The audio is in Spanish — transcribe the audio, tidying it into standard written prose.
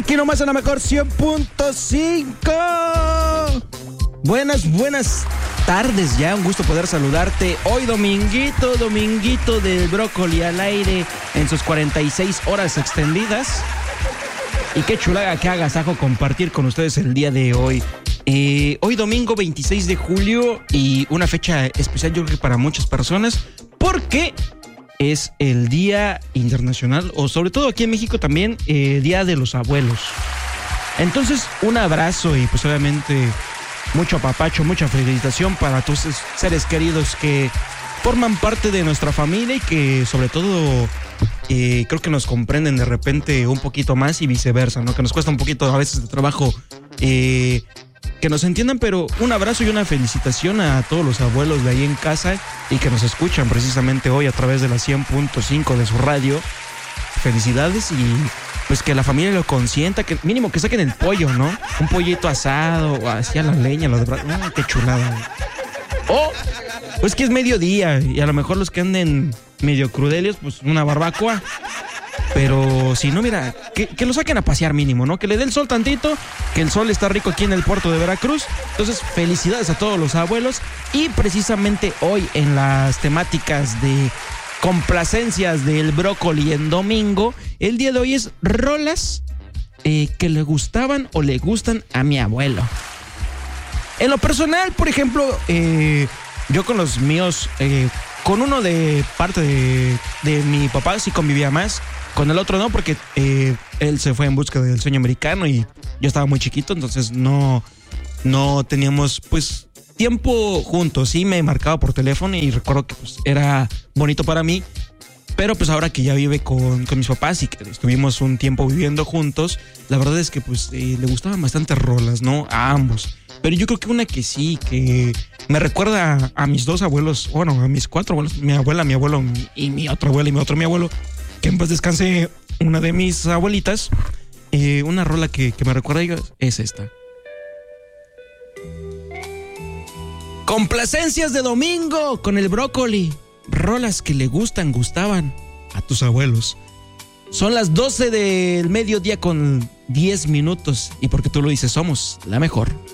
Aquí nomás en la mejor 100.5. Buenas tardes ya, un gusto poder saludarte. Hoy dominguito del brócoli al aire en sus 46 horas extendidas. Y qué chulada, qué agasajo compartir con ustedes el día de hoy. Hoy domingo 26 de julio y una fecha especial yo creo que para muchas personas porque es el Día Internacional, o sobre todo aquí en México también, Día de los Abuelos. Entonces, un abrazo y pues obviamente mucho apapacho, mucha felicitación para todos esos seres queridos que forman parte de nuestra familia y que sobre todo creo que nos comprenden de repente un poquito más y viceversa, ¿no? Que nos cuesta un poquito a veces de trabajo que nos entiendan, pero un abrazo y una felicitación a todos los abuelos de ahí en casa y que nos escuchan precisamente hoy a través de la 100.5 de su radio. Felicidades y pues que la familia lo consienta, que mínimo que saquen el pollo, ¿no? Un pollito asado o así a la leña, los brazos. Qué chulada. O pues que es mediodía y a lo mejor los que anden medio crudelios, pues una barbacoa. Pero si no, mira, que lo saquen a pasear mínimo, ¿no? Que le dé el sol tantito, que el sol está rico aquí en el puerto de Veracruz. Entonces, felicidades a todos los abuelos. Y precisamente hoy en las temáticas de complacencias del brócoli en domingo, el día de hoy es rolas que le gustaban o le gustan a mi abuelo. En lo personal, por ejemplo, yo con los míos, con uno de parte de mi papá sí convivía más. Con el otro no, porque él se fue en busca del sueño americano y yo estaba muy chiquito, entonces no teníamos pues tiempo juntos. Sí me marcaba por teléfono y recuerdo que pues era bonito para mí, pero pues ahora que ya vive con mis papás y que estuvimos un tiempo viviendo juntos, la verdad es que pues le gustaban bastantes rolas, ¿no? A ambos. Pero yo creo que una que sí, que me recuerda a mis dos abuelos, bueno, a mis cuatro abuelos, mi abuela, mi abuelo y mi otra abuela y mi otro mi abuelo, que en paz descanse una de mis abuelitas. Una rola que me recuerda a ellos es esta. Complacencias de domingo con el brócoli. Rolas que le gustaban a tus abuelos. Son las 12 del mediodía con 10 minutos. Y porque tú lo dices, somos la mejor.